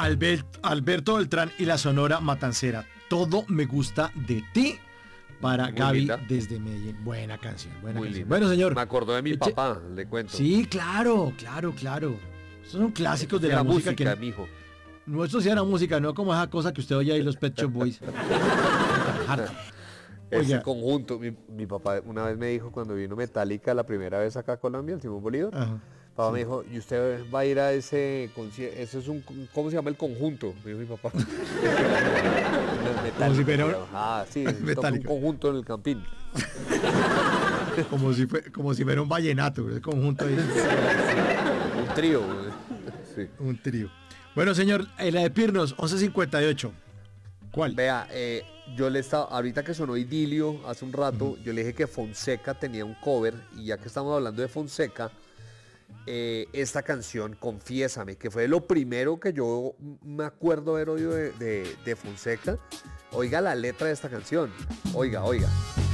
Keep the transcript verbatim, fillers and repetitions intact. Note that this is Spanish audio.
Albert, Alberto Beltrán y la Sonora Matancera. Todo me gusta de ti. Para Muy Gaby linda. desde Medellín. Buena canción, buena Muy canción. linda. Bueno, señor. Me acordó de mi Eche- papá, le cuento. Sí, claro, claro, claro. Estos son clásicos de la, la música, música, que mijo. nuestros sí era música, no como esa cosa que usted oye ahí los Pet Shop Boys. Ese Oiga. conjunto, mi, mi papá una vez me dijo cuando vino Metallica la primera vez acá a Colombia, el Simón Bolívar, Ajá. papá Sí. me dijo, y usted va a ir a ese concierto, eso es un, ¿cómo se llama el conjunto? Me dijo mi papá. Como si fuera- Ah, sí, toca un Metallica. conjunto en el Campín. Como si, fue, como si fuera un vallenato, el conjunto ahí. Un trío. Sí. Un trío. Bueno, señor, eh, la de Pirnos, once cincuenta y ocho. ¿Cuál? Vea, eh, yo le estaba, ahorita que sonó Idilio hace un rato, yo le dije que Fonseca tenía un cover, y ya que estamos hablando de Fonseca, eh, esta canción, Confiésame, que fue lo primero que yo me acuerdo haber oído de, de, de Fonseca. Oiga la letra de esta canción, oiga, oiga.